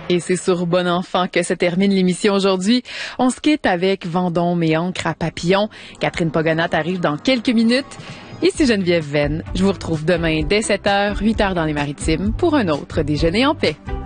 Et c'est sur Bon Enfant que se termine l'émission aujourd'hui. On se quitte avec Vendôme et Ancre à papillon. Catherine Pogonat arrive dans quelques minutes. Ici Geneviève Venn. Je vous retrouve demain dès 7h, 8h dans les Maritimes pour un autre Déjeuner en paix.